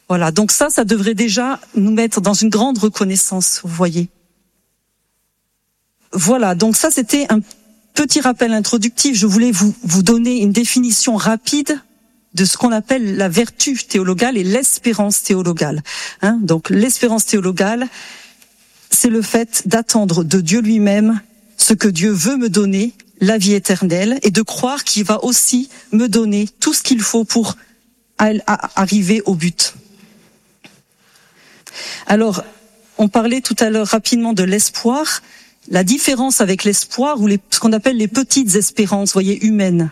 Voilà, donc ça devrait déjà nous mettre dans une grande reconnaissance, vous voyez. Voilà, donc ça c'était un petit rappel introductif. Je voulais vous donner une définition rapide de ce qu'on appelle la vertu théologale et l'espérance théologale. Donc l'espérance théologale, c'est le fait d'attendre de Dieu lui-même ce que Dieu veut me donner, la vie éternelle, et de croire qu'il va aussi me donner tout ce qu'il faut pour arriver au but. Alors, on parlait tout à l'heure rapidement de l'espoir. La différence avec l'espoir ou ce qu'on appelle les petites espérances, voyez, humaines.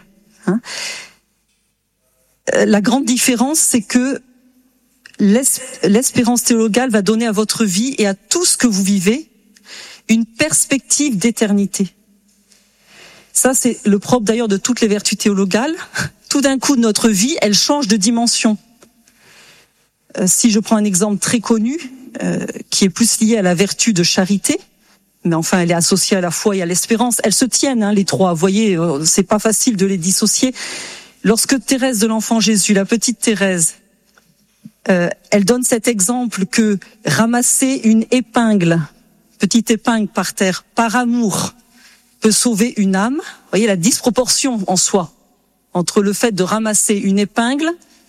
La grande différence, c'est que l'espérance théologale va donner à votre vie et à tout ce que vous vivez une perspective d'éternité. Ça, c'est le propre d'ailleurs de toutes les vertus théologales. Tout d'un coup, notre vie, elle change de dimension. Si je prends un exemple très connu, qui est plus lié à la vertu de charité, mais enfin, elle est associée à la foi et à l'espérance. Elles se tiennent, les trois. Vous voyez, c'est pas facile de les dissocier. Lorsque Thérèse de l'Enfant Jésus, la petite Thérèse, elle donne cet exemple que ramasser une épingle, petite épingle par terre, par amour, peut sauver une âme. Vous voyez la disproportion en soi entre le fait de ramasser une épingle,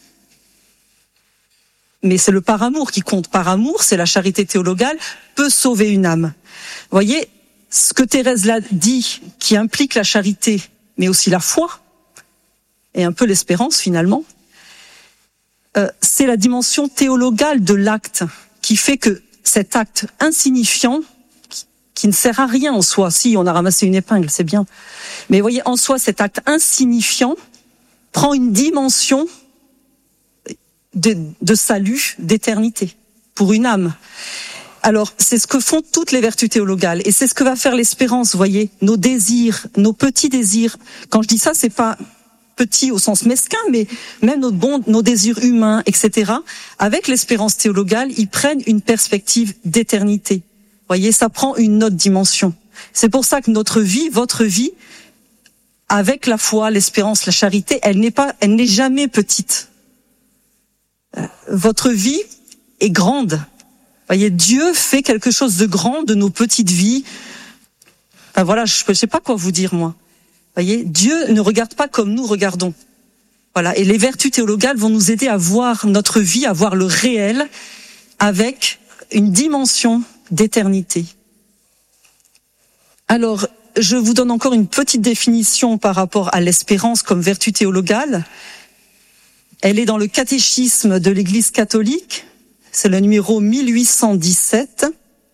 mais c'est le par amour qui compte. Par amour, c'est la charité théologale, peut sauver une âme. Vous voyez, ce que Thérèse l'a dit, qui implique la charité, mais aussi la foi, et un peu l'espérance finalement, c'est la dimension théologale de l'acte, qui fait que cet acte insignifiant, qui ne sert à rien en soi, si on a ramassé une épingle, c'est bien, mais vous voyez, en soi, cet acte insignifiant prend une dimension de salut, d'éternité, pour une âme. Alors, c'est ce que font toutes les vertus théologales, et c'est ce que va faire l'espérance, vous voyez, nos désirs, nos petits désirs. Quand je dis ça, c'est pas petit au sens mesquin, mais même nos désirs humains, etc. Avec l'espérance théologale, ils prennent une perspective d'éternité. Vous voyez, ça prend une autre dimension. C'est pour ça que notre vie, votre vie, avec la foi, l'espérance, la charité, elle n'est jamais petite. Votre vie est grande. Vous voyez, Dieu fait quelque chose de grand de nos petites vies. Enfin voilà, je sais pas quoi vous dire, moi. Vous voyez, Dieu ne regarde pas comme nous regardons. Voilà, et les vertus théologales vont nous aider à voir notre vie, à voir le réel avec une dimension d'éternité. Alors, je vous donne encore une petite définition par rapport à l'espérance comme vertu théologale. Elle est dans le catéchisme de l'Église catholique, c'est le numéro 1817.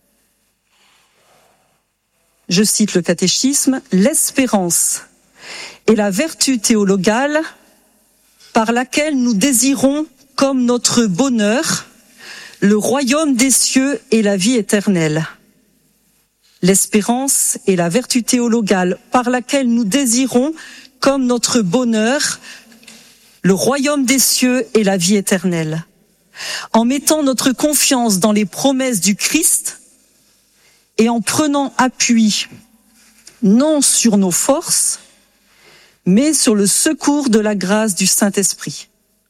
Je cite le catéchisme, « L'espérance est la vertu théologale par laquelle nous désirons comme notre bonheur le royaume des cieux et la vie éternelle. L'espérance est la vertu théologale par laquelle nous désirons comme notre bonheur le royaume des cieux et la vie éternelle. En mettant notre confiance dans les promesses du Christ et en prenant appui non sur nos forces, mais sur le secours de la grâce du Saint-Esprit. »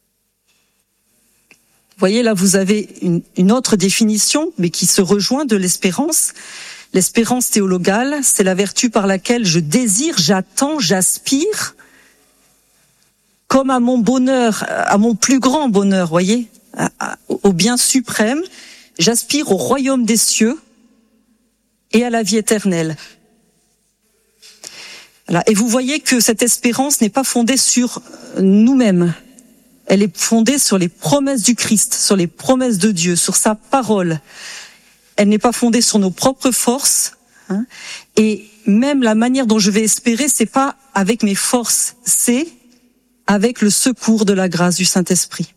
Vous voyez, là, vous avez une autre définition, mais qui se rejoint de l'espérance. L'espérance théologale, c'est la vertu par laquelle je désire, j'attends, j'aspire, comme à mon bonheur, à mon plus grand bonheur, voyez, au bien suprême, j'aspire au royaume des cieux et à la vie éternelle. Voilà. Et vous voyez que cette espérance n'est pas fondée sur nous-mêmes. Elle est fondée sur les promesses du Christ, sur les promesses de Dieu, sur sa parole. Elle n'est pas fondée sur nos propres forces. Et même la manière dont je vais espérer, c'est pas avec mes forces, c'est avec le secours de la grâce du Saint-Esprit.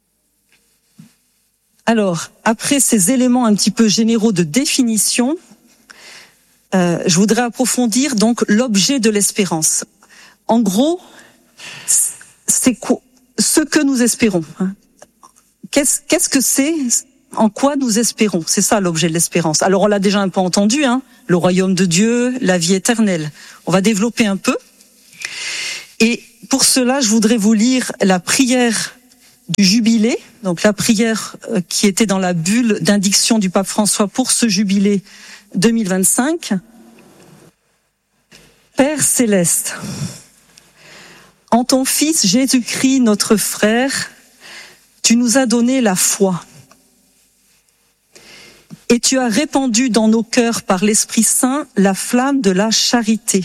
Alors, après ces éléments un petit peu généraux de définition, je voudrais approfondir donc l'objet de l'espérance. En gros, c'est quoi, ce que nous espérons. Qu'est-ce que c'est? En quoi nous espérons? C'est ça l'objet de l'espérance. Alors on l'a déjà un peu entendu, le royaume de Dieu, la vie éternelle. On va développer un peu. Et pour cela, je voudrais vous lire la prière du jubilé, donc la prière qui était dans la bulle d'indiction du pape François pour ce jubilé 2025. Père céleste, en ton Fils Jésus-Christ, notre frère, tu nous as donné la foi. Et tu as répandu dans nos cœurs par l'Esprit Saint la flamme de la charité.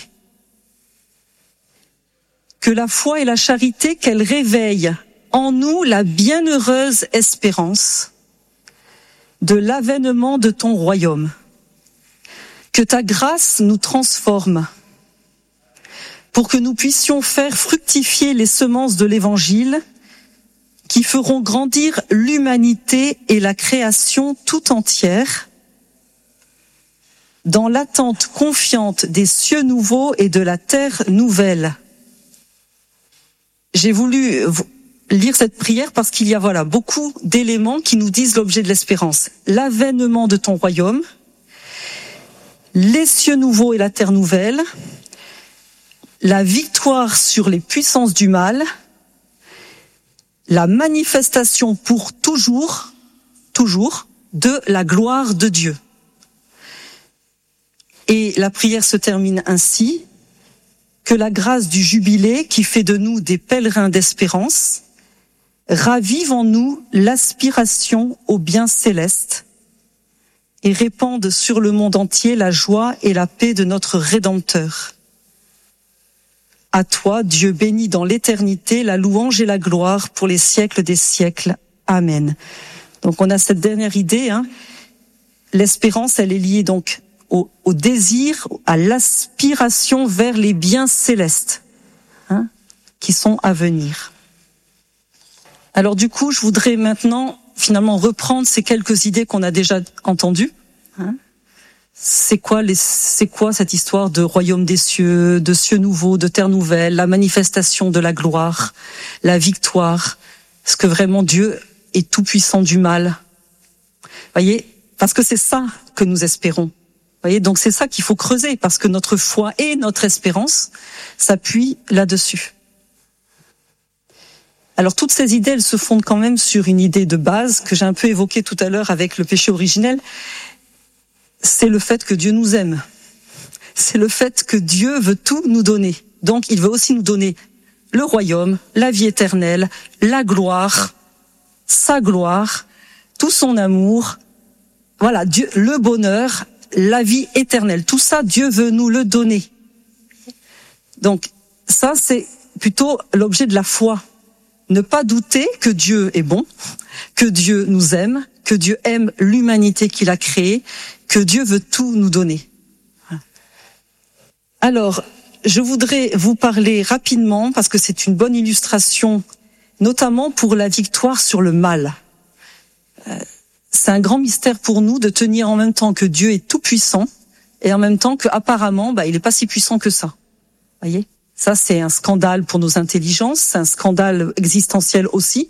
Que la foi et la charité qu'elles réveillent en nous la bienheureuse espérance de l'avènement de ton royaume. Que ta grâce nous transforme pour que nous puissions faire fructifier les semences de l'Évangile qui feront grandir l'humanité et la création tout entière dans l'attente confiante des cieux nouveaux et de la terre nouvelle. J'ai voulu lire cette prière parce qu'il y a beaucoup d'éléments qui nous disent l'objet de l'espérance. L'avènement de ton royaume, les cieux nouveaux et la terre nouvelle, la victoire sur les puissances du mal, la manifestation pour toujours de la gloire de Dieu. Et la prière se termine ainsi: que la grâce du jubilé qui fait de nous des pèlerins d'espérance ravive en nous l'aspiration au bien céleste et répande sur le monde entier la joie et la paix de notre Rédempteur. À toi, Dieu béni dans l'éternité, la louange et la gloire pour les siècles des siècles. Amen. Donc on a cette dernière idée, L'espérance, elle est liée donc au désir, à l'aspiration vers les biens célestes, qui sont à venir. Alors du coup, je voudrais maintenant finalement reprendre ces quelques idées qu'on a déjà entendues. C'est quoi cette histoire de royaume des cieux, de cieux nouveaux, de terre nouvelle, la manifestation de la gloire, la victoire? Est-ce que vraiment Dieu est tout puissant du mal? Voyez, parce que c'est ça que nous espérons. Voyez, donc c'est ça qu'il faut creuser, parce que notre foi et notre espérance s'appuient là-dessus. Alors toutes ces idées, elles se fondent quand même sur une idée de base que j'ai un peu évoquée tout à l'heure avec le péché originel. C'est le fait que Dieu nous aime. C'est le fait que Dieu veut tout nous donner. Donc il veut aussi nous donner le royaume, la vie éternelle, la gloire, sa gloire, tout son amour. Voilà, Dieu, le bonheur, la vie éternelle. Tout ça, Dieu veut nous le donner. Donc ça, c'est plutôt l'objet de la foi. Ne pas douter que Dieu est bon, que Dieu nous aime, que Dieu aime l'humanité qu'il a créée, que Dieu veut tout nous donner. Alors, je voudrais vous parler rapidement, parce que c'est une bonne illustration, notamment pour la victoire sur le mal. C'est un grand mystère pour nous de tenir en même temps que Dieu est tout puissant, et en même temps qu'apparemment, il n'est pas si puissant que ça. Voyez ? Ça, c'est un scandale pour nos intelligences, c'est un scandale existentiel aussi.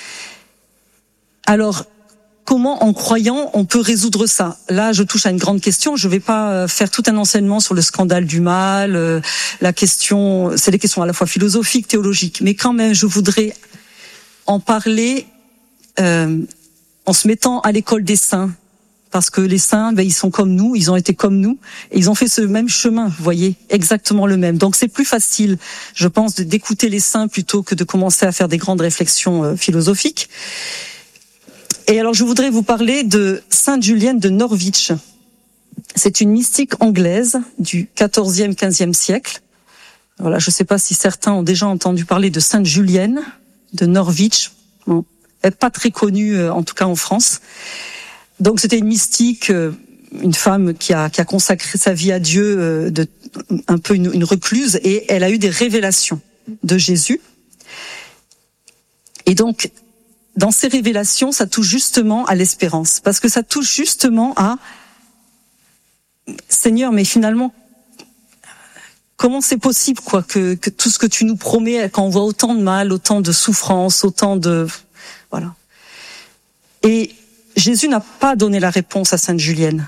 Alors, comment, en croyant, on peut résoudre ça? Là, je touche à une grande question. Je ne vais pas faire tout un enseignement sur le scandale du mal. La question, c'est des questions à la fois philosophiques, théologiques, mais quand même, je voudrais en parler en se mettant à l'école des saints, parce que les saints, ils sont comme nous, ils ont été comme nous, et ils ont fait ce même chemin, vous voyez, exactement le même. Donc c'est plus facile, je pense, d'écouter les saints plutôt que de commencer à faire des grandes réflexions philosophiques. Et alors je voudrais vous parler de Sainte Julienne de Norwich. C'est une mystique anglaise du XIVe, XVe siècle. Voilà, je ne sais pas si certains ont déjà entendu parler de Sainte Julienne de Norwich. Bon, elle n'est pas très connue, en tout cas en France. Donc c'était une mystique, une femme qui a consacré sa vie à Dieu, un peu une recluse, et elle a eu des révélations de Jésus. Et donc, dans ces révélations, ça touche justement à l'espérance, parce que ça touche justement à Seigneur, mais finalement, comment c'est possible, que tout ce que tu nous promets, quand on voit autant de mal, autant de souffrance, autant de... Voilà. Et Jésus n'a pas donné la réponse à Sainte Julienne.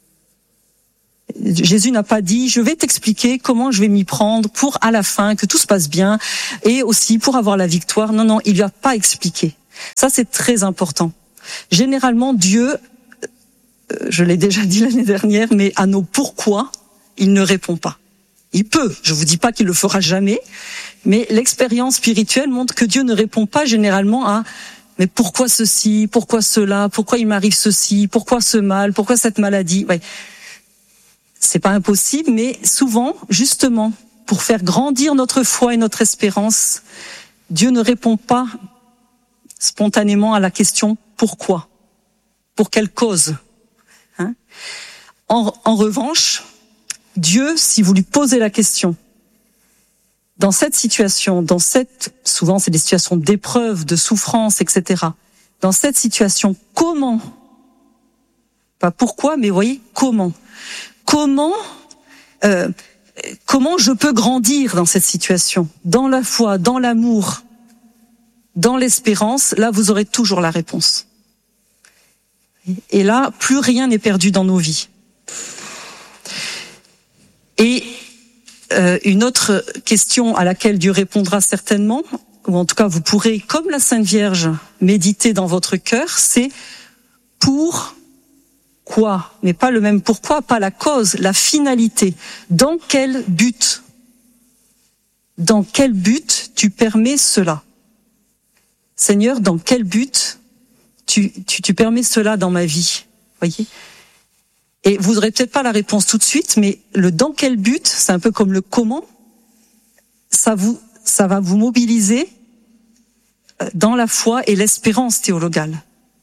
Jésus n'a pas dit, je vais t'expliquer comment je vais m'y prendre pour à la fin que tout se passe bien et aussi pour avoir la victoire. Non, il lui a pas expliqué. Ça, c'est très important. Généralement, Dieu, je l'ai déjà dit l'année dernière, mais à nos pourquoi, il ne répond pas. Il peut, je vous dis pas qu'il le fera jamais, mais l'expérience spirituelle montre que Dieu ne répond pas généralement à mais pourquoi ceci, pourquoi cela, pourquoi il m'arrive ceci, pourquoi ce mal, pourquoi cette maladie. Ouais. C'est pas impossible, mais souvent, justement, pour faire grandir notre foi et notre espérance, Dieu ne répond pas spontanément à la question pourquoi, pour quelle cause. Hein? En revanche, Dieu, si vous lui posez la question, dans cette situation, souvent c'est des situations d'épreuve, de souffrance, etc. Dans cette situation, comment, pas pourquoi, mais voyez, comment je peux grandir dans cette situation, dans la foi, dans l'amour, dans l'espérance, là vous aurez toujours la réponse. Et là, plus rien n'est perdu dans nos vies. Et une autre question à laquelle Dieu répondra certainement, ou en tout cas vous pourrez, comme la Sainte Vierge, méditer dans votre cœur, c'est pourquoi, mais pas le même pourquoi, pas la cause, la finalité. Dans quel but? Dans quel but tu permets cela? Seigneur, dans quel but tu permets cela dans ma vie? Voyez? Et vous n'aurez peut-être pas la réponse tout de suite, mais le dans quel but, c'est un peu comme le comment, ça va vous mobiliser dans la foi et l'espérance théologale.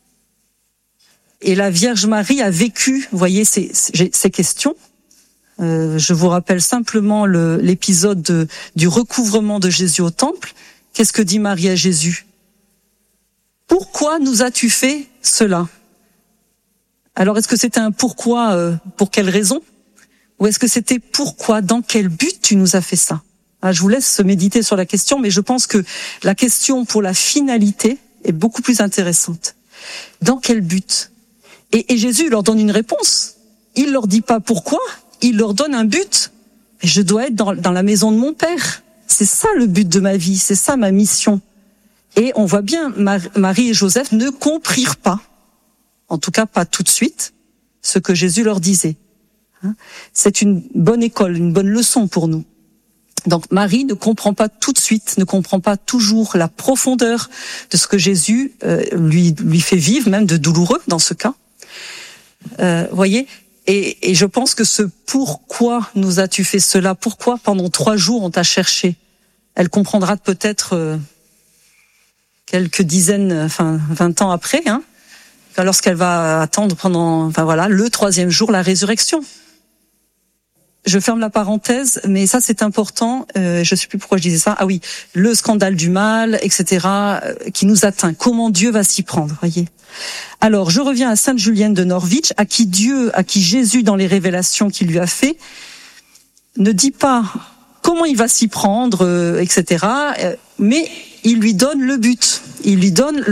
Et la Vierge Marie a vécu, vous voyez, ces questions. Je vous rappelle simplement l'épisode du recouvrement de Jésus au temple. Qu'est-ce que dit Marie à Jésus? Pourquoi nous as-tu fait cela? Alors, est-ce que c'était un pourquoi, pour quelle raison? Ou est-ce que c'était pourquoi, dans quel but tu nous as fait ça? Je vous laisse méditer sur la question, mais je pense que la question pour la finalité est beaucoup plus intéressante. Dans quel but? Et Jésus leur donne une réponse. Il leur dit pas pourquoi, il leur donne un but. Je dois être dans la maison de mon Père. C'est ça le but de ma vie, c'est ça ma mission. Et on voit bien, Marie et Joseph ne comprirent pas, en tout cas pas tout de suite, ce que Jésus leur disait. C'est une bonne école, une bonne leçon pour nous. Donc Marie ne comprend pas tout de suite, ne comprend pas toujours la profondeur de ce que Jésus lui fait vivre, même de douloureux dans ce cas. Voyez, et je pense que ce pourquoi nous as-tu fait cela, pourquoi pendant 3 jours on t'a cherché, elle comprendra peut-être quelques dizaines, 20 ans après, lorsqu'elle va attendre pendant, le 3e jour, la résurrection. Je ferme la parenthèse, mais ça c'est important, je sais plus pourquoi je disais ça. Ah oui, le scandale du mal, etc., qui nous atteint. Comment Dieu va s'y prendre, voyez. Alors, je reviens à Sainte Julienne de Norwich, à qui Jésus, dans les révélations qu'il lui a fait, ne dit pas comment il va s'y prendre, etc., mais il lui donne le but. Il lui donne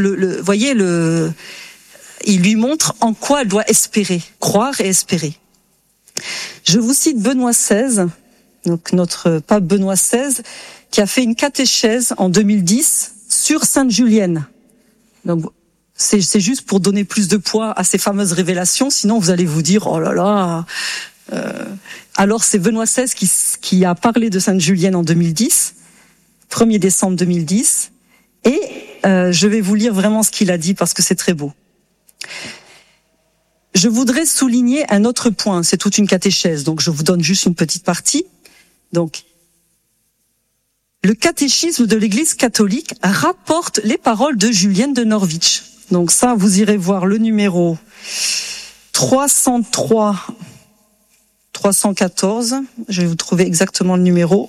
il lui montre en quoi elle doit espérer, croire et espérer. Je vous cite Benoît XVI, donc notre pape Benoît XVI, qui a fait une catéchèse en 2010 sur Sainte Julienne. Donc, c'est juste pour donner plus de poids à ces fameuses révélations, sinon vous allez vous dire, oh là là. Alors c'est Benoît XVI qui a parlé de Sainte Julienne en 2010, 1er décembre 2010, et je vais vous lire vraiment ce qu'il a dit parce que c'est très beau. Je voudrais souligner un autre point, c'est toute une catéchèse, donc je vous donne juste une petite partie. Donc, le catéchisme de l'Église catholique rapporte les paroles de Julienne de Norwich. Donc ça, vous irez voir le numéro 314, je vais vous trouver exactement le numéro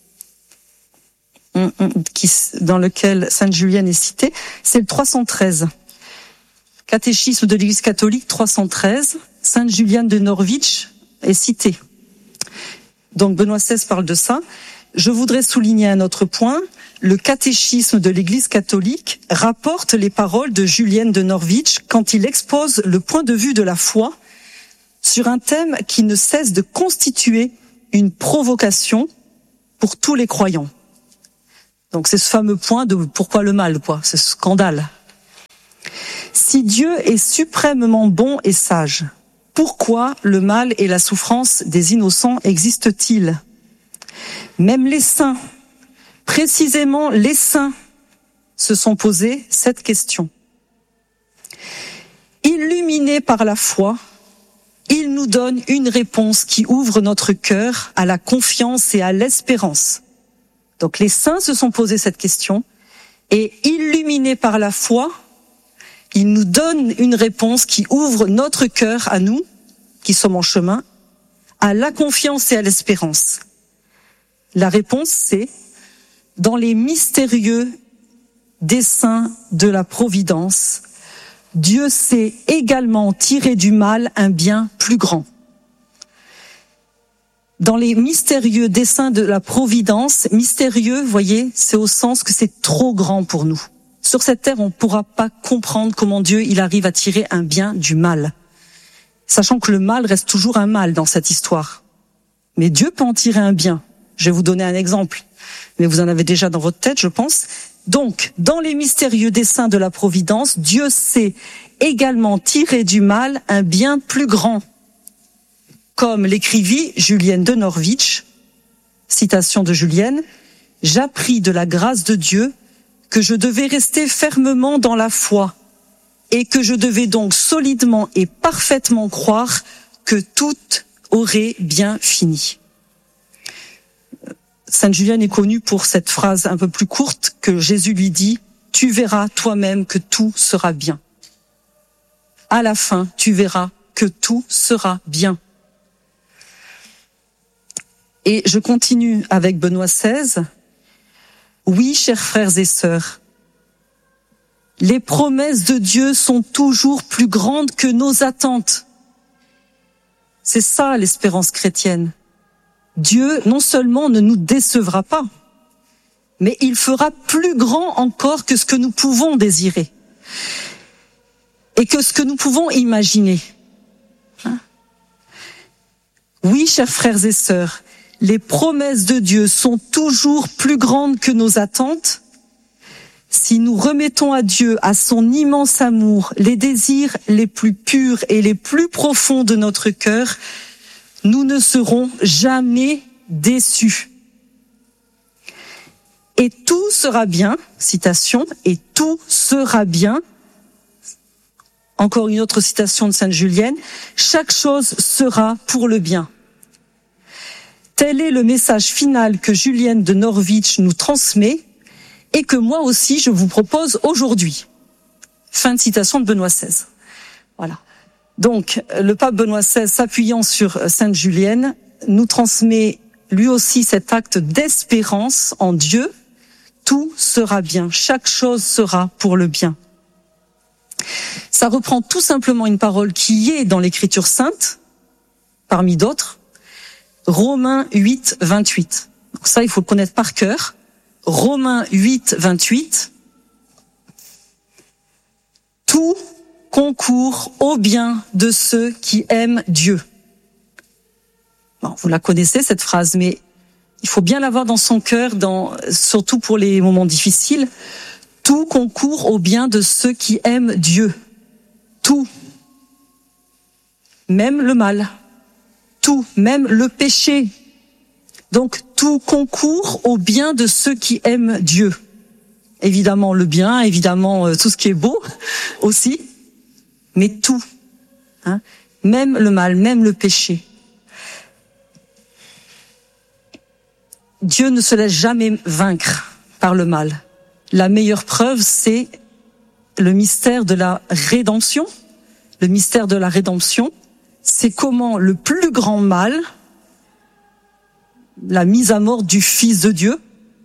dans lequel Sainte Julienne est citée, c'est le 313. Catéchisme de l'Église catholique 313, Sainte Julienne de Norwich est citée. Donc Benoît XVI parle de ça. Je voudrais souligner un autre point. Le catéchisme de l'Église catholique rapporte les paroles de Julienne de Norwich quand il expose le point de vue de la foi sur un thème qui ne cesse de constituer une provocation pour tous les croyants. Donc c'est ce fameux point de pourquoi le mal, c'est ce scandale. Si Dieu est suprêmement bon et sage, pourquoi le mal et la souffrance des innocents existent-ils? Même les saints, précisément les saints, se sont posés cette question. Illuminés par la foi, ils nous donnent une réponse qui ouvre notre cœur à la confiance et à l'espérance. Donc les saints se sont posés cette question et illuminés par la foi, ils nous donnent une réponse qui ouvre notre cœur à nous, qui sommes en chemin, à la confiance et à l'espérance. La réponse, c'est dans les mystérieux desseins de la providence, Dieu sait également tirer du mal un bien plus grand. Dans les mystérieux desseins de la providence, mystérieux, voyez, c'est au sens que c'est trop grand pour nous. Sur cette terre, on ne pourra pas comprendre comment Dieu, il arrive à tirer un bien du mal. Sachant que le mal reste toujours un mal dans cette histoire. Mais Dieu peut en tirer un bien. Je vais vous donner un exemple. Mais vous en avez déjà dans votre tête, je pense. Donc, dans les mystérieux desseins de la providence, Dieu sait également tirer du mal un bien plus grand. Comme l'écrivit Julienne de Norwich, citation de Julienne, « J'appris de la grâce de Dieu que je devais rester fermement dans la foi et que je devais donc solidement et parfaitement croire que tout aurait bien fini. » Sainte Julienne est connue pour cette phrase un peu plus courte que Jésus lui dit « Tu verras toi-même que tout sera bien. » À la fin, tu verras que tout sera bien. Et je continue avec Benoît XVI. Oui, chers frères et sœurs, les promesses de Dieu sont toujours plus grandes que nos attentes. C'est ça l'espérance chrétienne. Dieu, non seulement ne nous décevra pas, mais il fera plus grand encore que ce que nous pouvons désirer et que ce que nous pouvons imaginer. Oui, chers frères et sœurs, les promesses de Dieu sont toujours plus grandes que nos attentes. Si nous remettons à Dieu, à son immense amour, les désirs les plus purs et les plus profonds de notre cœur, nous ne serons jamais déçus. Et tout sera bien, citation, et tout sera bien. Encore une autre citation de Sainte Julienne, chaque chose sera pour le bien. Tel est le message final que Julienne de Norwich nous transmet et que moi aussi je vous propose aujourd'hui. Fin de citation de Benoît XVI. Voilà. Donc, le pape Benoît XVI, s'appuyant sur Sainte Julienne, nous transmet lui aussi cet acte d'espérance en Dieu. Tout sera bien, chaque chose sera pour le bien. Ça reprend tout simplement une parole qui est dans l'Écriture sainte, parmi d'autres, Romains 8, 28. Donc ça, il faut le connaître par cœur. Romains 8, 28. Tout concourt au bien de ceux qui aiment Dieu. Bon, vous la connaissez cette phrase, mais il faut bien l'avoir dans son cœur, surtout pour les moments difficiles. Tout concourt au bien de ceux qui aiment Dieu. Tout. Même le mal. Tout, même le péché. Donc tout concourt au bien de ceux qui aiment Dieu. Évidemment le bien, évidemment tout ce qui est beau aussi, mais tout. Même le mal, même le péché. Dieu ne se laisse jamais vaincre par le mal. La meilleure preuve, c'est le mystère de la rédemption. Le mystère de la rédemption, c'est comment le plus grand mal, la mise à mort du Fils de Dieu,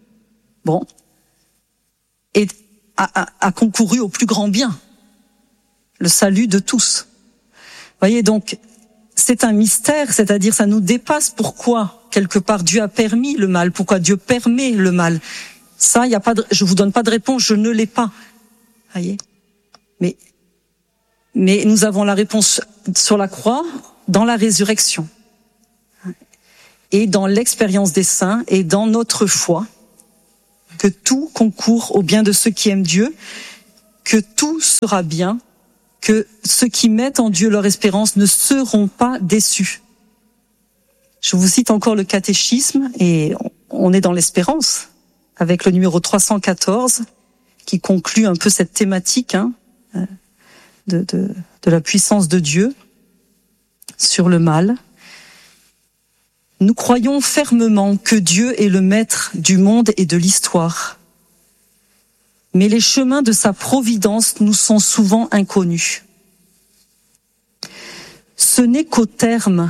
a concouru au plus grand bien, le salut de tous. Vous voyez, donc, c'est un mystère, c'est-à-dire ça nous dépasse. Pourquoi, quelque part, Dieu a permis le mal? Pourquoi Dieu permet le mal? Ça, je vous donne pas de réponse, je ne l'ai pas. Voyez? Mais nous avons la réponse sur la croix, dans la résurrection. Et dans l'expérience des saints, et dans notre foi, que tout concourt au bien de ceux qui aiment Dieu, que tout sera bien, que ceux qui mettent en Dieu leur espérance ne seront pas déçus. Je vous cite encore le catéchisme, et on est dans l'espérance, avec le numéro 314, qui conclut un peu cette thématique de la puissance de Dieu sur le mal. Nous croyons fermement que Dieu est le maître du monde et de l'histoire. Mais les chemins de sa providence nous sont souvent inconnus. Ce n'est qu'au terme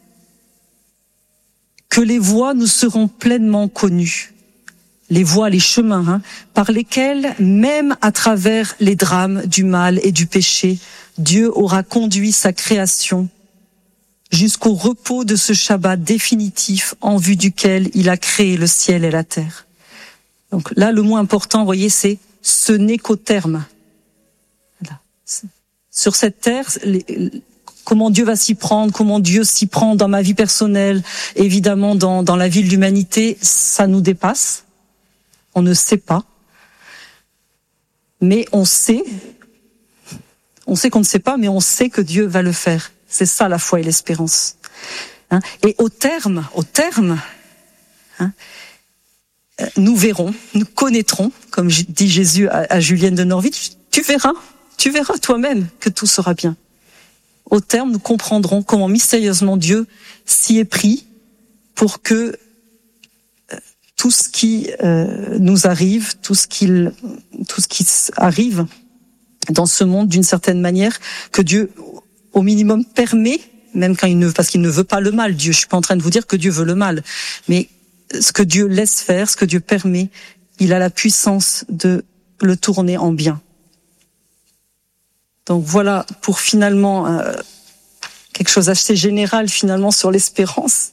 que les voies nous seront pleinement connues. Les voies, les chemins, par lesquels, même à travers les drames du mal et du péché, Dieu aura conduit sa création jusqu'au repos de ce Shabbat définitif en vue duquel il a créé le ciel et la terre. Donc là, le mot important, vous voyez, c'est « ce n'est qu'au terme ». Sur cette terre, comment Dieu va s'y prendre, comment Dieu s'y prend dans ma vie personnelle, évidemment dans la vie de l'humanité, ça nous dépasse. On ne sait pas. Mais on sait qu'on ne sait pas, mais on sait que Dieu va le faire. C'est ça la foi et l'espérance. Et au terme, nous verrons, nous connaîtrons, comme dit Jésus à Julienne de Norwich, tu verras toi-même que tout sera bien. Au terme, nous comprendrons comment mystérieusement Dieu s'y est pris pour que tout ce qui nous arrive, tout ce qui arrive dans ce monde d'une certaine manière, que Dieu au minimum permet, même parce qu'il ne veut pas le mal, Dieu. Je suis pas en train de vous dire que Dieu veut le mal, mais ce que Dieu laisse faire, ce que Dieu permet, il a la puissance de le tourner en bien. Donc voilà pour finalement quelque chose d'assez général finalement sur l'espérance,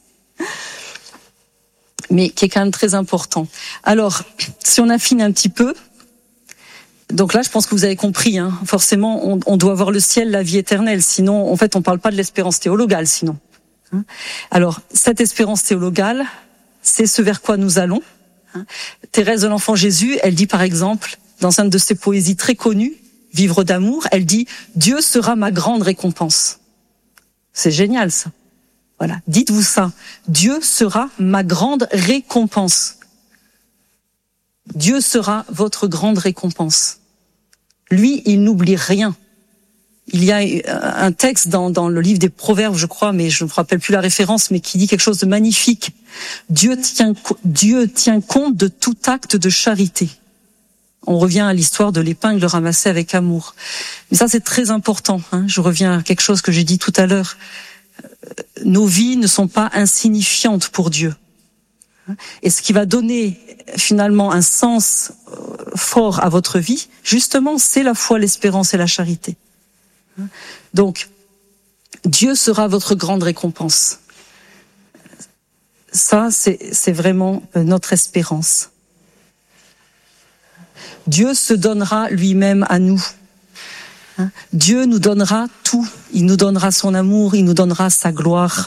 mais qui est quand même très important. Alors, si on affine un petit peu, donc là, je pense que vous avez compris, forcément, on doit voir le ciel, la vie éternelle, sinon, en fait, on parle pas de l'espérance théologale, sinon. Alors, cette espérance théologale, c'est ce vers quoi nous allons. Thérèse de l'Enfant Jésus, elle dit par exemple, dans une de ses poésies très connues, Vivre d'amour, elle dit « Dieu sera ma grande récompense ». C'est génial, ça. Voilà, dites-vous ça. Dieu sera ma grande récompense. Dieu sera votre grande récompense. Lui, il n'oublie rien. Il y a un texte dans le livre des Proverbes, je crois, mais je ne me rappelle plus la référence, mais qui dit quelque chose de magnifique. Dieu tient compte de tout acte de charité. On revient à l'histoire de l'épingle ramassée avec amour. Mais ça, c'est très important. Je reviens à quelque chose que j'ai dit tout à l'heure. Nos vies ne sont pas insignifiantes pour Dieu. Et ce qui va donner finalement un sens fort à votre vie, justement, c'est la foi, l'espérance et la charité. Donc, Dieu sera votre grande récompense. Ça, c'est vraiment notre espérance. Dieu se donnera lui-même à nous. Dieu nous donnera tout. Il nous donnera son amour, il nous donnera sa gloire.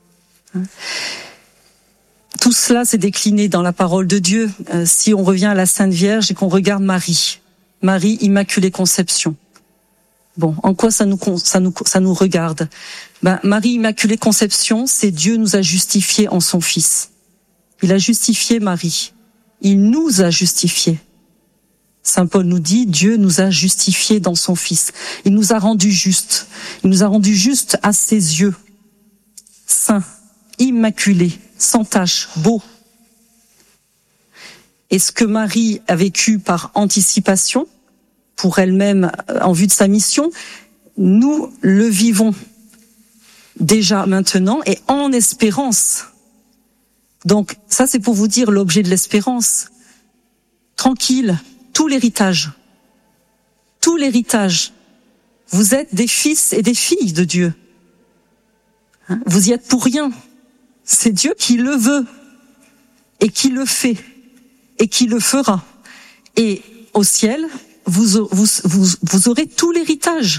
Tout cela s'est décliné dans la parole de Dieu. Si on revient à la Sainte Vierge et qu'on regarde Marie, Immaculée Conception. Bon, en quoi ça nous regarde? Marie Immaculée Conception, c'est Dieu nous a justifiés en son Fils. Il a justifié Marie. Il nous a justifiés. Saint Paul nous dit, Dieu nous a justifiés dans son Fils. Il nous a rendus justes. Il nous a rendus justes à ses yeux. Saints, immaculés, sans tache, beaux. Et ce que Marie a vécu par anticipation, pour elle-même, en vue de sa mission, nous le vivons déjà maintenant et en espérance. Donc, ça c'est pour vous dire l'objet de l'espérance. Tranquille. Tout l'héritage. Vous êtes des fils et des filles de Dieu. Vous y êtes pour rien. C'est Dieu qui le veut et qui le fait et qui le fera. Et au ciel, vous aurez tout l'héritage.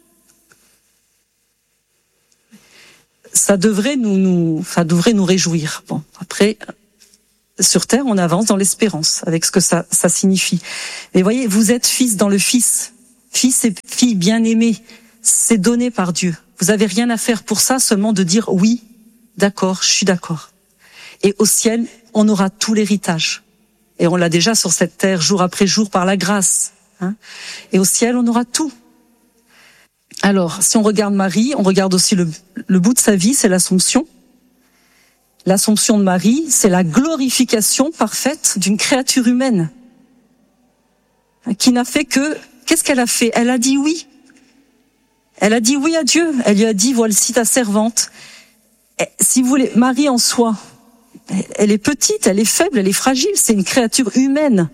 Ça devrait nous réjouir. Bon, après, sur terre, on avance dans l'espérance, avec ce que ça signifie. Mais voyez, vous êtes fils dans le Fils, fils et filles bien-aimés, c'est donné par Dieu. Vous avez rien à faire pour ça, seulement de dire oui, d'accord, je suis d'accord. Et au ciel, on aura tout l'héritage. Et on l'a déjà sur cette terre, jour après jour, par la grâce. Et au ciel, on aura tout. Alors, si on regarde Marie, on regarde aussi le bout de sa vie, c'est l'Assomption. L'Assomption de Marie, c'est la glorification parfaite d'une créature humaine qui n'a fait que... Qu'est-ce qu'elle a fait? Elle a dit oui. Elle a dit oui à Dieu. Elle lui a dit, voici ta servante. Et, si vous voulez, Marie en soi, elle est petite, elle est faible, elle est fragile, c'est une créature humaine.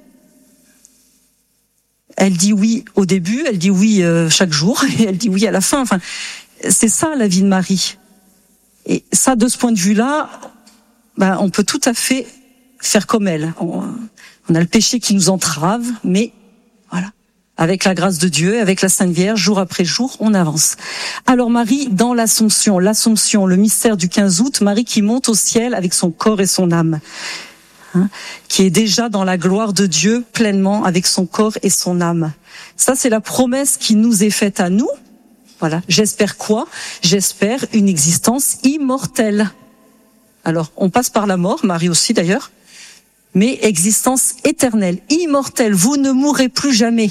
Elle dit oui au début, elle dit oui chaque jour, et elle dit oui à la fin. Enfin, c'est ça la vie de Marie. Et ça, de ce point de vue-là, on peut tout à fait faire comme elle. On a le péché qui nous entrave, mais voilà. Avec la grâce de Dieu, avec la Sainte Vierge, jour après jour, on avance. Alors Marie, dans l'Assomption, le mystère du 15 août, Marie qui monte au ciel avec son corps et son âme, qui est déjà dans la gloire de Dieu pleinement avec son corps et son âme. Ça, c'est la promesse qui nous est faite à nous. Voilà. J'espère quoi? J'espère une existence immortelle. Alors, on passe par la mort, Marie aussi d'ailleurs, mais existence éternelle, immortelle. Vous ne mourrez plus jamais.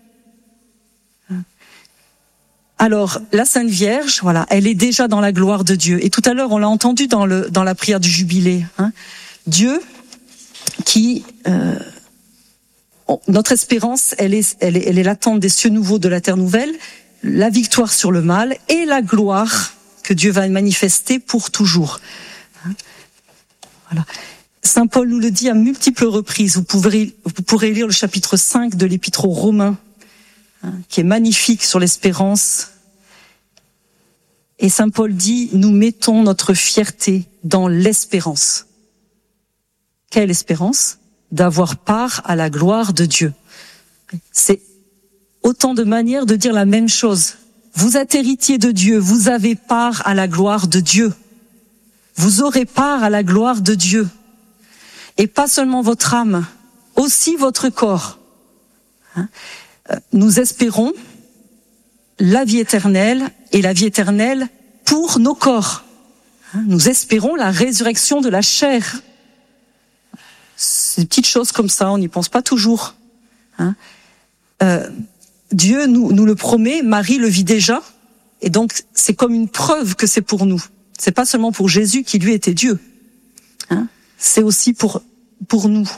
Alors, la Sainte Vierge, voilà, elle est déjà dans la gloire de Dieu. Et tout à l'heure, on l'a entendu dans la prière du Jubilé. Dieu, qui, notre espérance, elle est l'attente des cieux nouveaux, de la terre nouvelle, la victoire sur le mal et la gloire que Dieu va manifester pour toujours. Voilà. Saint Paul nous le dit à multiples reprises. Vous pourrez lire le chapitre 5 de l'Épître aux Romains, qui est magnifique sur l'espérance. Et Saint Paul dit, nous mettons notre fierté dans l'espérance. Quelle espérance? D'avoir part à la gloire de Dieu. C'est autant de manières de dire la même chose. Vous êtes héritier de Dieu, vous avez part à la gloire de Dieu. Vous aurez part à la gloire de Dieu. Et pas seulement votre âme, aussi votre corps. Nous espérons la vie éternelle et la vie éternelle pour nos corps. Nous espérons la résurrection de la chair. C'est des petites choses comme ça, on n'y pense pas toujours. Dieu nous le promet, Marie le vit déjà, et donc c'est comme une preuve que c'est pour nous. C'est pas seulement pour Jésus qui lui était Dieu. C'est aussi pour nous.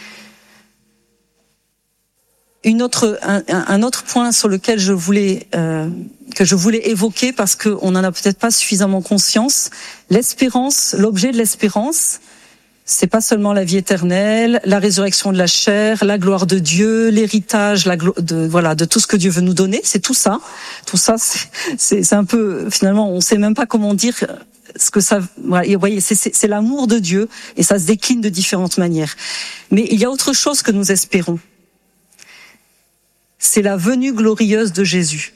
Un autre point sur lequel que je voulais évoquer, parce qu'on n'en a peut-être pas suffisamment conscience, l'espérance, l'objet de l'espérance, c'est pas seulement la vie éternelle, la résurrection de la chair, la gloire de Dieu, l'héritage, de tout ce que Dieu veut nous donner, c'est tout ça. Tout ça, c'est un peu, finalement, on sait même pas comment dire ce que ça, voilà, et vous voyez, c'est l'amour de Dieu, et ça se décline de différentes manières. Mais il y a autre chose que nous espérons. C'est la venue glorieuse de Jésus,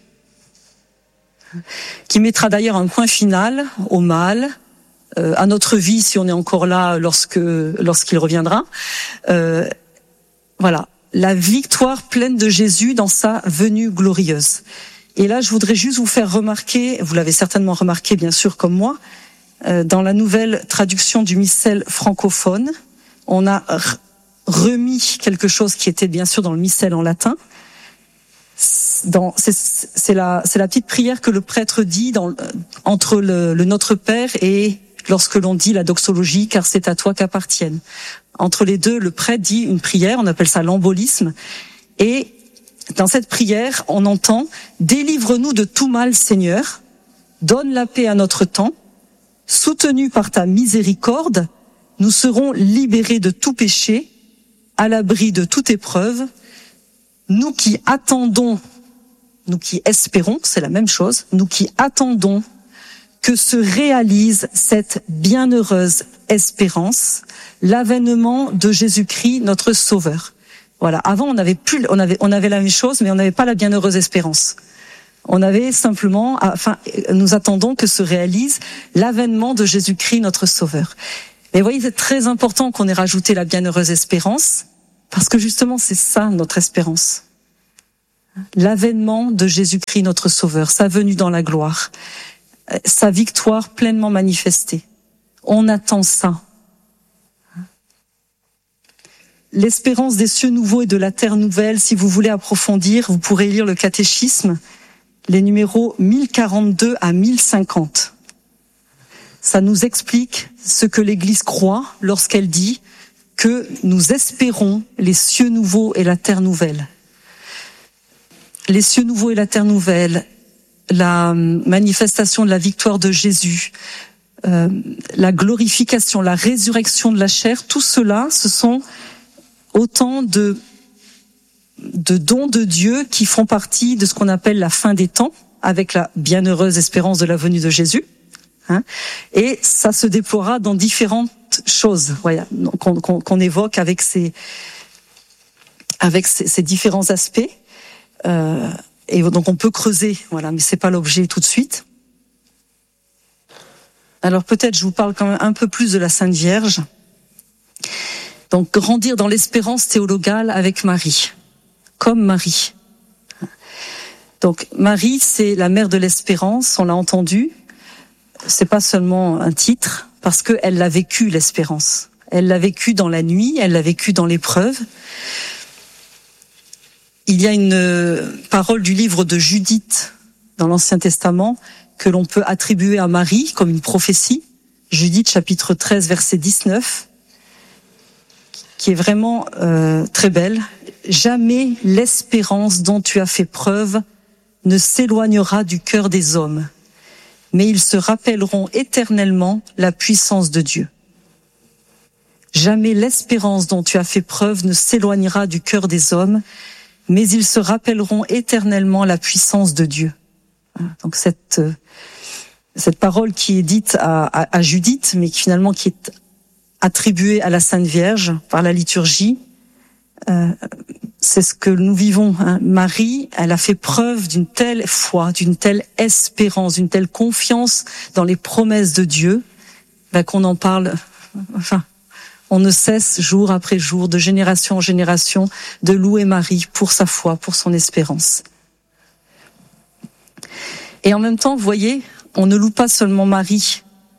qui mettra d'ailleurs un point final au mal, à notre vie si on est encore là lorsqu'il reviendra. Voilà, la victoire pleine de Jésus dans sa venue glorieuse. Et là, je voudrais juste vous faire remarquer, vous l'avez certainement remarqué bien sûr comme moi, dans la nouvelle traduction du missel francophone, on a remis quelque chose qui était bien sûr dans le missel en latin. C'est la petite prière que le prêtre dit entre le Notre Père et lorsque l'on dit la doxologie, car c'est à toi qu'appartiennent. Entre les deux, le prêtre dit une prière, on appelle ça l'embolisme, et dans cette prière, on entend « Délivre-nous de tout mal, Seigneur, donne la paix à notre temps, soutenus par ta miséricorde, nous serons libérés de tout péché, à l'abri de toute épreuve, nous qui attendons, nous qui espérons, c'est la même chose, nous qui attendons que se réalise cette bienheureuse espérance, l'avènement de Jésus-Christ, notre Sauveur. » Voilà. Avant, on avait la même chose, mais on n'avait pas la bienheureuse espérance. On avait simplement, nous attendons que se réalise l'avènement de Jésus-Christ, notre Sauveur. Et vous voyez, c'est très important qu'on ait rajouté la bienheureuse espérance, parce que justement, c'est ça notre espérance. L'avènement de Jésus-Christ, notre Sauveur, sa venue dans la gloire, sa victoire pleinement manifestée. On attend ça. L'espérance des cieux nouveaux et de la terre nouvelle, si vous voulez approfondir, vous pourrez lire le catéchisme, les numéros 1042 à 1050. Ça nous explique ce que l'Église croit lorsqu'elle dit que nous espérons les cieux nouveaux et la terre nouvelle. Les cieux nouveaux et la terre nouvelle, la manifestation de la victoire de Jésus, la glorification, la résurrection de la chair, tout cela, ce sont autant de dons de Dieu qui font partie de ce qu'on appelle la fin des temps, avec la bienheureuse espérance de la venue de Jésus. Et ça se déploiera dans différentes choses, voilà, qu'on évoque avec ces différents aspects. Et donc on peut creuser, voilà, mais c'est pas l'objet tout de suite. Alors peut-être je vous parle quand même un peu plus de la Sainte Vierge. Donc grandir dans l'espérance théologale avec Marie, comme Marie. Donc Marie, c'est la mère de l'espérance, on l'a entendu. C'est pas seulement un titre, parce que elle l'a vécu, l'espérance. Elle l'a vécu dans la nuit, elle l'a vécu dans l'épreuve. Il y a une parole du livre de Judith dans l'Ancien Testament que l'on peut attribuer à Marie comme une prophétie. Judith chapitre 13 verset 19, qui est vraiment très belle. Jamais l'espérance dont tu as fait preuve ne s'éloignera du cœur des hommes, mais ils se rappelleront éternellement la puissance de Dieu. Jamais l'espérance dont tu as fait preuve ne s'éloignera du cœur des hommes, mais ils se rappelleront éternellement la puissance de Dieu. Donc cette parole qui est dite à Judith, mais qui finalement qui est attribuée à la Sainte Vierge par la liturgie, c'est ce que nous vivons. Marie, elle a fait preuve d'une telle foi, d'une telle espérance, d'une telle confiance dans les promesses de Dieu, qu'on en parle. Enfin, on ne cesse jour après jour, de génération en génération, de louer Marie pour sa foi, pour son espérance. Et en même temps, vous voyez, on ne loue pas seulement Marie.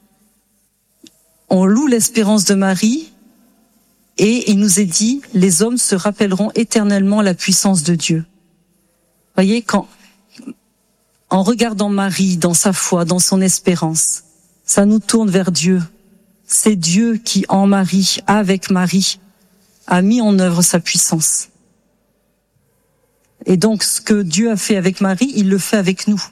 On loue l'espérance de Marie, et il nous est dit, les hommes se rappelleront éternellement la puissance de Dieu. Vous voyez, en regardant Marie dans sa foi, dans son espérance, ça nous tourne vers Dieu. C'est Dieu qui, en Marie, avec Marie, a mis en œuvre sa puissance. Et donc, ce que Dieu a fait avec Marie, il le fait avec nous.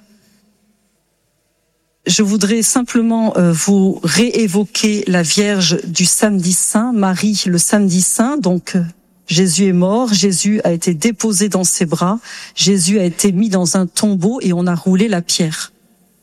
Je voudrais simplement vous réévoquer la Vierge du samedi saint, Marie le samedi saint. Donc, Jésus est mort, Jésus a été déposé dans ses bras, Jésus a été mis dans un tombeau et on a roulé la pierre.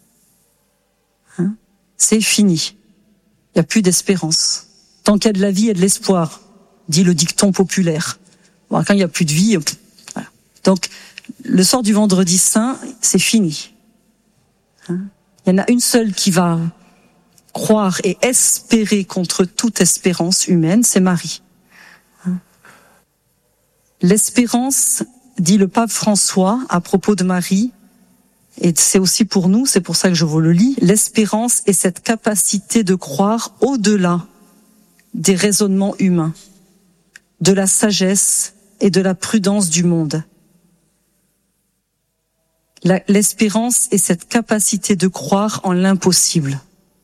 C'est fini. Il n'y a plus d'espérance. Tant qu'il y a de la vie, il y a de l'espoir, dit le dicton populaire. Bon, quand il n'y a plus de vie, voilà. Donc, le soir du vendredi saint, c'est fini. Il y en a une seule qui va croire et espérer contre toute espérance humaine, c'est Marie. L'espérance, dit le pape François à propos de Marie, et c'est aussi pour nous, c'est pour ça que je vous le lis, l'espérance est cette capacité de croire au-delà des raisonnements humains, de la sagesse et de la prudence du monde. L'espérance est cette capacité de croire en l'impossible.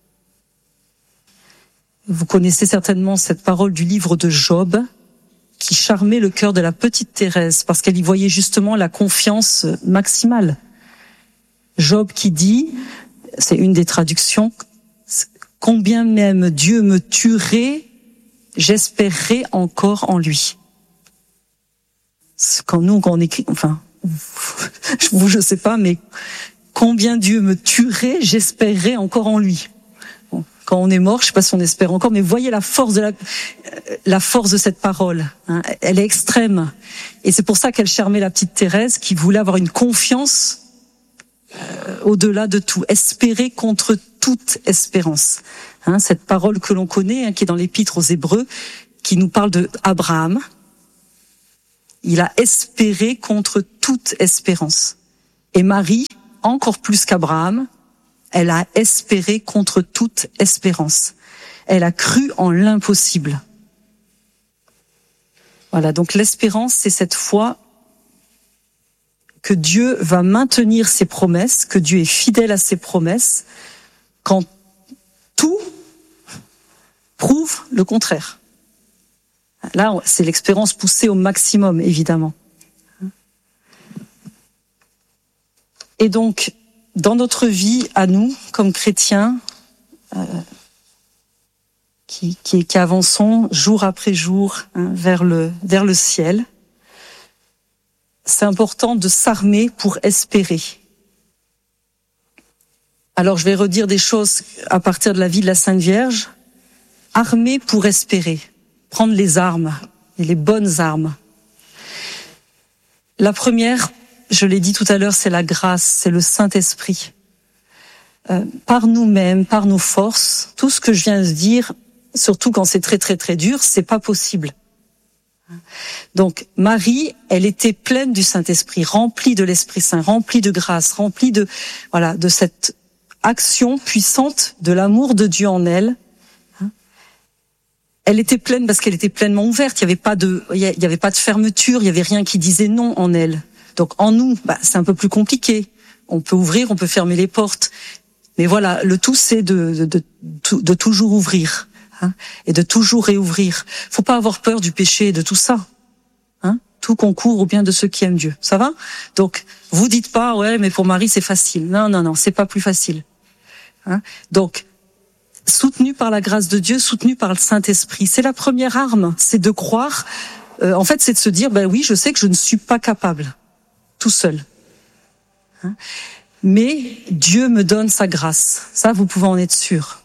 Vous connaissez certainement cette parole du livre de Job, qui charmait le cœur de la petite Thérèse, parce qu'elle y voyait justement la confiance maximale. Job qui dit, c'est une des traductions, « Combien même Dieu me tuerait, j'espérerai encore en lui. » Quand on écrit, enfin, je sais pas, mais combien Dieu me tuerait, j'espérerai encore en lui. Bon, quand on est mort, je sais pas si on espère encore, mais voyez la force de cette parole. Elle est extrême. Et c'est pour ça qu'elle charmait la petite Thérèse, qui voulait avoir une confiance au-delà de tout, espérer contre toute espérance. Cette parole que l'on connaît, qui est dans l'Épître aux Hébreux, qui nous parle de Abraham. Il a espéré contre toute espérance. Et Marie, encore plus qu'Abraham, elle a espéré contre toute espérance. Elle a cru en l'impossible. Voilà, donc l'espérance, c'est cette foi que Dieu va maintenir ses promesses, que Dieu est fidèle à ses promesses, quand tout prouve le contraire. Là, c'est l'expérience poussée au maximum, évidemment. Et donc, dans notre vie, à nous, comme chrétiens, qui avançons jour après jour vers le ciel, c'est important de s'armer pour espérer. Alors, je vais redire des choses à partir de la vie de la Sainte Vierge. Armer pour espérer. Prendre les armes, et les bonnes armes. La première, je l'ai dit tout à l'heure, c'est la grâce, c'est le Saint-Esprit. Par nous-mêmes, par nos forces, tout ce que je viens de dire, surtout quand c'est très très très dur, c'est pas possible. Donc Marie, elle était pleine du Saint-Esprit, remplie de l'Esprit Saint, remplie de grâce, remplie de cette action puissante de l'amour de Dieu en elle. Elle était pleine parce qu'elle était pleinement ouverte. Il y avait pas de fermeture. Il y avait rien qui disait non en elle. Donc en nous, c'est un peu plus compliqué. On peut ouvrir, on peut fermer les portes. Mais voilà, le tout c'est de toujours ouvrir et de toujours réouvrir. Faut pas avoir peur du péché et de tout ça. Tout concourt au bien de ceux qui aiment Dieu. Ça va? Donc vous dites pas ouais, mais pour Marie c'est facile. Non, c'est pas plus facile. Donc soutenu par la grâce de Dieu, soutenu par le Saint-Esprit. C'est la première arme, c'est de croire, en fait c'est de se dire, oui, je sais que je ne suis pas capable, tout seul. Mais Dieu me donne sa grâce, ça vous pouvez en être sûr.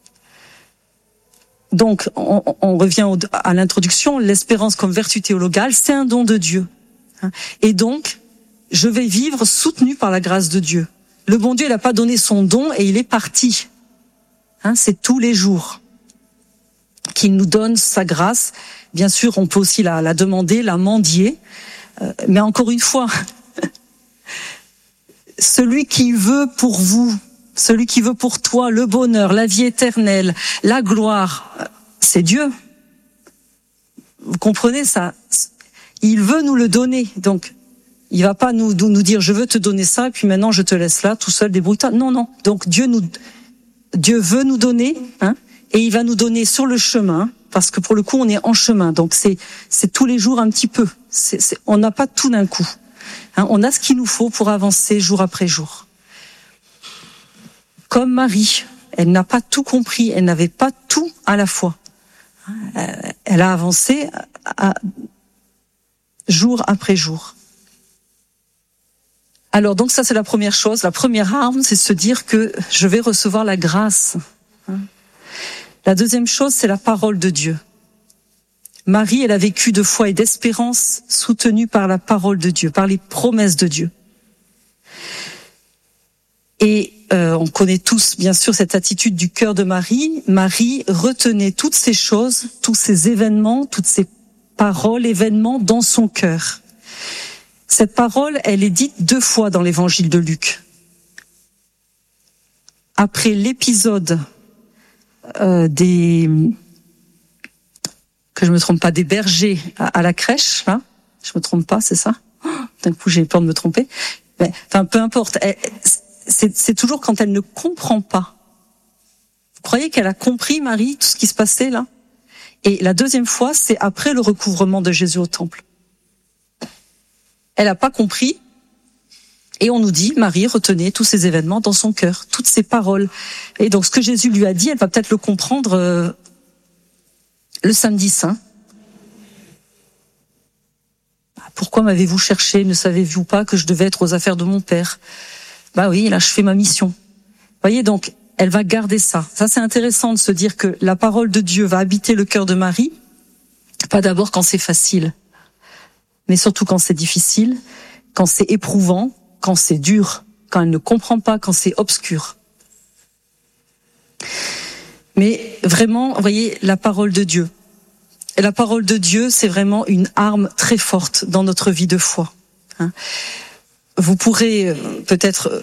Donc on revient à l'introduction, l'espérance comme vertu théologale, c'est un don de Dieu. Et donc, je vais vivre soutenu par la grâce de Dieu. Le bon Dieu, il n'a pas donné son don et il est parti. C'est tous les jours qu'il nous donne sa grâce. Bien sûr, on peut aussi la demander, la mendier. Mais encore une fois, celui qui veut pour vous, celui qui veut pour toi le bonheur, la vie éternelle, la gloire, c'est Dieu. Vous comprenez ça? Il veut nous le donner. Donc, il va pas nous dire, je veux te donner ça, et puis maintenant je te laisse là, tout seul, débrouille-toi. Non. Donc, Dieu veut nous donner, et il va nous donner sur le chemin, parce que pour le coup, on est en chemin. Donc, c'est tous les jours un petit peu. On n'a pas tout d'un coup. On a ce qu'il nous faut pour avancer jour après jour. Comme Marie, elle n'a pas tout compris, elle n'avait pas tout à la fois. Elle a avancé jour après jour. Alors donc ça c'est la première chose, la première arme, c'est se dire que je vais recevoir la grâce. La deuxième chose, c'est la parole de Dieu. Marie, elle a vécu de foi et d'espérance soutenue par la parole de Dieu, par les promesses de Dieu. Et on connaît tous bien sûr cette attitude du cœur de Marie. Marie retenait toutes ces choses, tous ces événements, toutes ces paroles, événements dans son cœur. Cette parole, elle est dite 2 fois dans l'évangile de Luc. Après l'épisode des bergers à la crèche, là, je me trompe pas, c'est ça? D'un coup, j'ai peur de me tromper. Mais, peu importe. C'est toujours quand elle ne comprend pas. Vous croyez qu'elle a compris, Marie, tout ce qui se passait là? Et la deuxième fois, c'est après le recouvrement de Jésus au temple. Elle n'a pas compris. Et on nous dit, Marie retenait tous ces événements dans son cœur, toutes ces paroles. Et donc, ce que Jésus lui a dit, elle va peut-être le comprendre le samedi saint. Pourquoi m'avez-vous cherché? Ne savez-vous pas que je devais être aux affaires de mon Père? Oui, là, je fais ma mission. Vous voyez, donc, elle va garder ça. Ça, c'est intéressant de se dire que la parole de Dieu va habiter le cœur de Marie, pas d'abord quand c'est facile, mais surtout quand c'est difficile, quand c'est éprouvant, quand c'est dur, quand elle ne comprend pas, quand c'est obscur. Mais vraiment, vous voyez, la parole de Dieu. Et la parole de Dieu, c'est vraiment une arme très forte dans notre vie de foi. Vous pourrez peut-être